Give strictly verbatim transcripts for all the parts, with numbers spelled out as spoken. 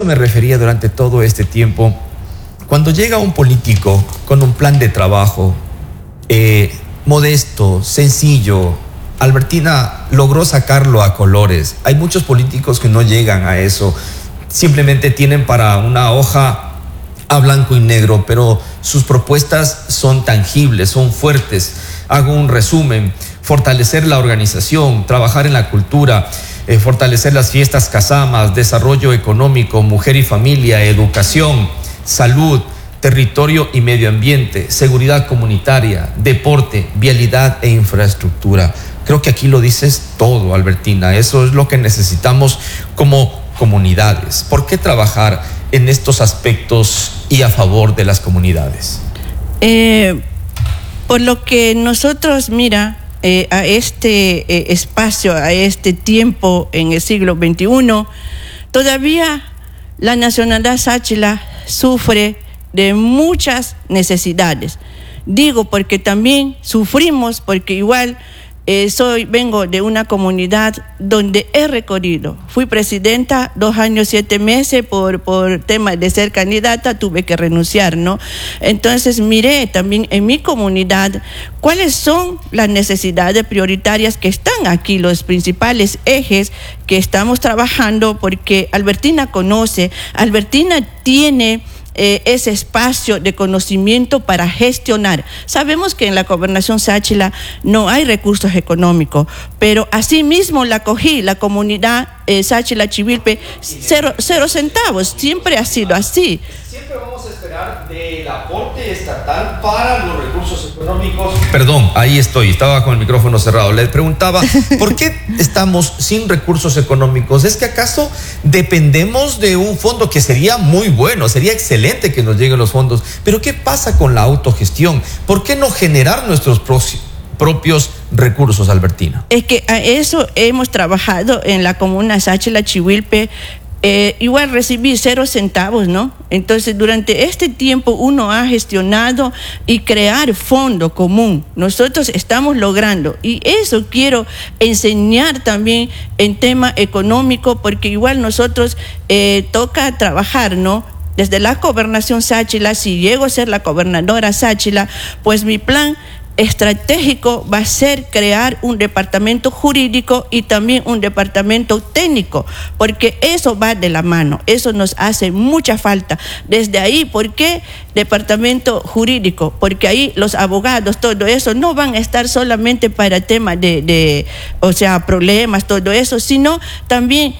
me refería durante todo este tiempo. Cuando llega un político con un plan de trabajo eh, modesto, sencillo, Albertina logró sacarlo a colores. Hay muchos políticos que no llegan a eso, simplemente tienen para una hoja a blanco y negro, pero sus propuestas son tangibles, son fuertes. Hago un resumen: fortalecer la organización, trabajar en la cultura, eh, fortalecer las fiestas casamas, desarrollo económico, mujer y familia, educación, salud, territorio y medio ambiente, seguridad comunitaria, deporte, vialidad e infraestructura. Creo que aquí lo dices todo, Albertina. Eso es lo que necesitamos como comunidades. ¿Por qué trabajar en estos aspectos y a favor de las comunidades? Eh, por lo que nosotros, mira, eh, a este eh, espacio, a este tiempo en el siglo veintiuno, todavía la nacionalidad sáchila sufre de muchas necesidades. Digo porque también sufrimos, porque igual eh, soy, vengo de una comunidad donde he recorrido. Fui presidenta dos años, siete meses, por, por tema de ser candidata, tuve que renunciar, ¿no? Entonces miré también en mi comunidad cuáles son las necesidades prioritarias que están aquí, los principales ejes que estamos trabajando, porque Albertina conoce, Albertina tiene Eh, ese espacio de conocimiento para gestionar. Sabemos que en la gobernación sáchila no hay recursos económicos, pero asimismo la cogí, la comunidad eh, sáchila Chivilpe, cero, cero centavos, siempre ha sido así. Siempre vamos a esperar del aporte estatal para los recursos económicos. Perdón, ahí estoy, estaba con el micrófono cerrado. Les preguntaba, ¿por qué estamos sin recursos económicos? ¿Es que acaso dependemos de un fondo que sería muy bueno, sería excelente que nos lleguen los fondos? Pero ¿qué pasa con la autogestión? ¿Por qué no generar nuestros propios recursos, Albertina? Es que a eso hemos trabajado en la comuna Sáchila Chivilpe. Eh, igual recibí cero centavos, ¿no? Entonces durante este tiempo uno ha gestionado y crear fondo común. Nosotros estamos logrando, y eso quiero enseñar también en tema económico, porque igual nosotros eh, toca trabajar, ¿no? Desde la gobernación sáchila, si llego a ser la gobernadora sáchila, pues mi plan estratégico va a ser crear un departamento jurídico y también un departamento técnico, porque eso va de la mano, eso nos hace mucha falta. Desde ahí, ¿por qué departamento jurídico? Porque ahí los abogados, todo eso, no van a estar solamente para temas de, de, o sea, problemas, todo eso, sino también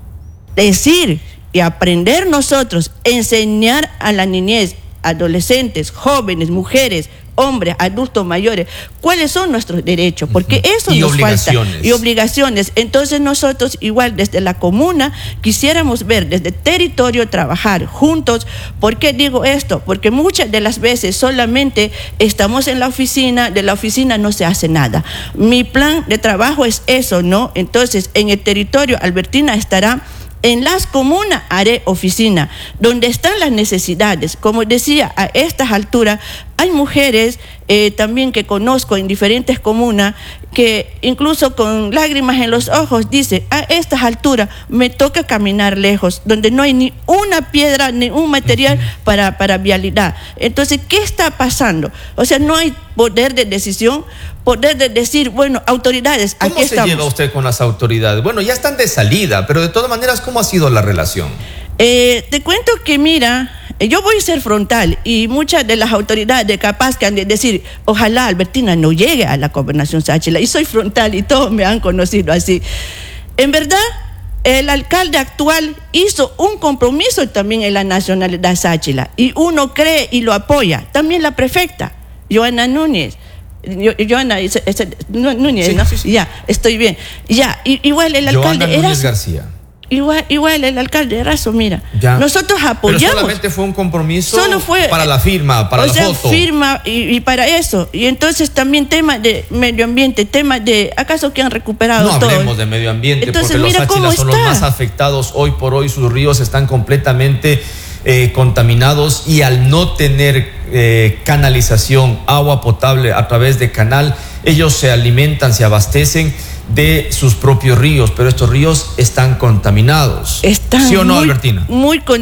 decir y aprender nosotros, enseñar a la niñez, adolescentes, jóvenes, mujeres, hombres, adultos mayores, cuáles son nuestros derechos, porque eso y nos obligaciones. falta, y obligaciones. Entonces nosotros igual desde la comuna quisiéramos ver desde territorio trabajar juntos. ¿Por qué digo esto? Porque muchas de las veces solamente estamos en la oficina, de la oficina no se hace nada. Mi plan de trabajo es eso, ¿no? Entonces en el territorio Albertina estará. En las comunas haré oficina, donde están las necesidades. Como decía, a estas alturas hay mujeres eh, también que conozco en diferentes comunas que incluso con lágrimas en los ojos dice, a estas alturas me toca caminar lejos, donde no hay ni una piedra ni un material para, para vialidad. Entonces, ¿qué está pasando? O sea, no hay poder de decisión, poder de decir, bueno, autoridades, aquí ¿Cómo se estamos. lleva usted con las autoridades? Bueno, ya están de salida, pero de todas maneras, ¿cómo ha sido la relación? Eh, te cuento que, mira, yo voy a ser frontal y muchas de las autoridades capaz que han de decir, ojalá Albertina no llegue a la gobernación sáchila, y soy frontal y todos me han conocido así. En verdad, el alcalde actual hizo un compromiso también en la nacionalidad sáchila y uno cree y lo apoya. También la prefecta, Joana Núñez. Yo, Joana ese, ese, Núñez, sí, ¿no? Sí, sí. Ya, estoy bien. Ya, y, igual el alcalde Joana Núñez García. Igual, igual el alcalde Erazo, mira, ya. Nosotros apoyamos. Pero solamente fue un compromiso Solo fue, para la firma, para o la sea, foto. firma y, y para eso. Y entonces también temas de medio ambiente, temas de, ¿acaso que han recuperado no todo? No hablemos de medio ambiente, entonces, porque mira los sáchilas son los más afectados hoy por hoy. Sus ríos están completamente eh, contaminados y al no tener eh, canalización, agua potable a través de canal, ellos se alimentan, se abastecen de sus propios ríos, pero estos ríos están contaminados. Están ¿Sí o no, muy, Albertina? Muy